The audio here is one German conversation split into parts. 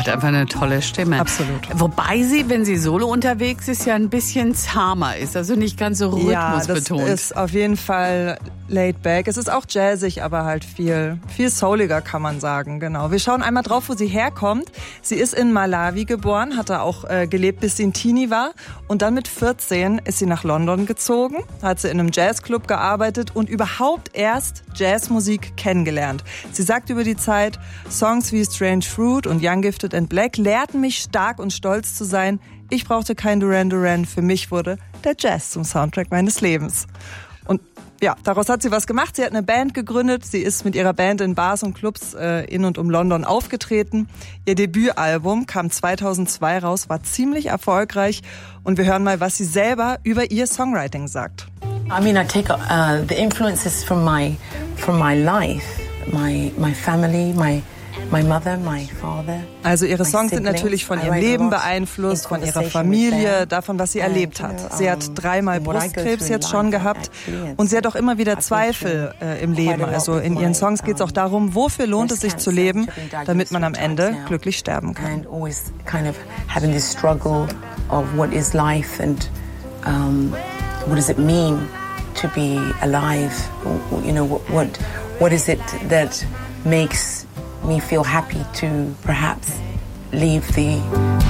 hat einfach eine tolle Stimme. Absolut. Wobei sie, wenn sie solo unterwegs ist, ja ein bisschen zahmer ist. Also nicht ganz so rhythmusbetont. Ja, das ist auf jeden Fall laid back. Es ist auch jazzig, aber halt viel souliger, kann man sagen. Genau. Wir schauen einmal drauf, wo sie herkommt. Sie ist in Malawi geboren, hat da auch gelebt, bis sie ein Teenie war. Und dann mit 14 ist sie nach London gezogen, hat sie in einem Jazzclub gearbeitet und überhaupt erst Jazzmusik kennengelernt. Sie sagt über die Zeit, Songs wie Strange Fruit und Young Gifted and Black lehrten mich stark und stolz zu sein. Ich brauchte kein Duran Duran, für mich wurde der Jazz zum Soundtrack meines Lebens. Und ja, daraus hat sie was gemacht. Sie hat eine Band gegründet. Sie ist mit ihrer Band in Bars und Clubs in und um London aufgetreten. Ihr Debütalbum kam 2002 raus, war ziemlich erfolgreich. Und wir hören mal, was sie selber über ihr Songwriting sagt. I mean, I take the influences from my life, my family, my mother, my father. Also ihre Songs sind natürlich von ihrem Leben beeinflusst, von ihrer Familie, davon, was sie erlebt hat. Sie hat 3-mal Brustkrebs jetzt schon gehabt und sie hat auch immer wieder Zweifel im Leben. Also in ihren Songs geht es auch darum, wofür lohnt es sich zu leben, damit man am Ende glücklich sterben kann. And always kind of having this struggle of what is life and what does it mean to be alive? You know, what is it that makes me feel happy to perhaps leave this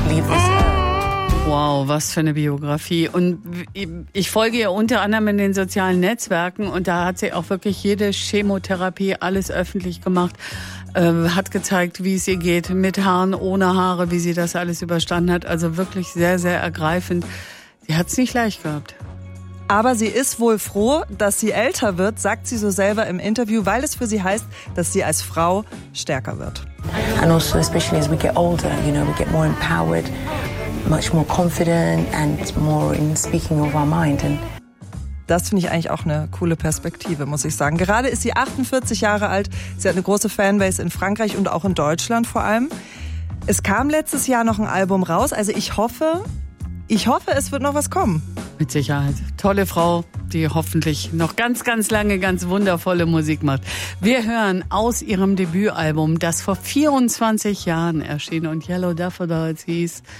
earth. Wow, was für eine Biografie. Und ich folge ihr unter anderem in den sozialen Netzwerken und da hat sie auch wirklich jede Chemotherapie, alles öffentlich gemacht, hat gezeigt, wie es ihr geht, mit Haaren, ohne Haare, wie sie das alles überstanden hat. Also wirklich sehr, sehr ergreifend. Sie hat es nicht leicht gehabt. Aber sie ist wohl froh, dass sie älter wird, sagt sie so selber im Interview, weil es für sie heißt, dass sie als Frau stärker wird. And also especially as we get older, you know, we get more empowered, much more confident and more in speaking of our mind. And das finde ich eigentlich auch eine coole Perspektive, muss ich sagen. Gerade ist sie 48 Jahre alt. Sie hat eine große Fanbase in Frankreich und auch in Deutschland vor allem. Es kam letztes Jahr noch ein Album raus, also ich hoffe, es wird noch was kommen. Mit Sicherheit. Tolle Frau, die hoffentlich noch ganz, ganz lange ganz wundervolle Musik macht. Wir hören aus ihrem Debütalbum, das vor 24 Jahren erschien und Yellow Daffodils hieß.